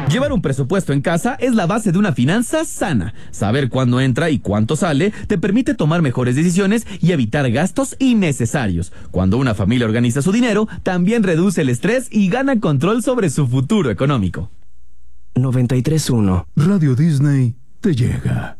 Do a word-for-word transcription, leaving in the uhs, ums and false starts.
Llevar un presupuesto en casa es la base de una finanza sana. Saber cuándo entra y cuánto sale te permite tomar mejores decisiones y evitar gastos innecesarios. Cuando una familia organiza su dinero, también reduce el estrés y gana control sobre su futuro económico. noventa y tres punto uno Radio Disney te llega.